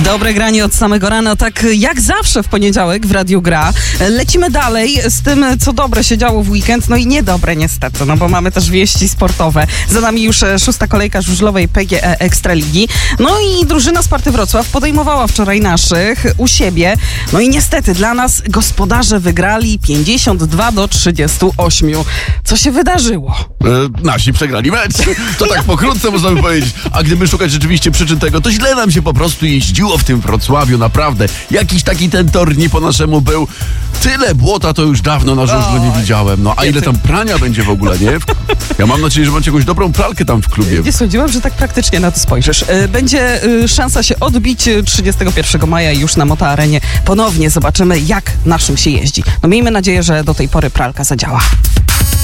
Dobre granie od samego rana, tak jak zawsze w poniedziałek w Radiu Gra. Lecimy dalej z tym, co dobre się działo w weekend, no i niedobre niestety, no bo mamy też wieści sportowe. Za nami już 6. kolejka żużlowej PGE Ekstraligi. No i drużyna Sparty Wrocław podejmowała wczoraj naszych u siebie. No i niestety dla nas gospodarze wygrali 52-38. Co się wydarzyło? Nasi przegrali mecz. To tak pokrótce można by powiedzieć. A gdyby szukać rzeczywiście przyczyn tego, to źle nam się po prostu jeździło w tym Wrocławiu, naprawdę. Jakiś taki ten tor nie po naszemu był. Tyle błota to już dawno na żużlu nie widziałem. No a ile tam prania będzie w ogóle, nie? Ja mam nadzieję, że macie jakąś dobrą pralkę tam w klubie. Nie sądziłam, że tak praktycznie na to spojrzysz. Będzie szansa się odbić 31 maja i już na Moto Arenie ponownie zobaczymy, jak naszym się jeździ. No miejmy nadzieję, że do tej pory pralka zadziała.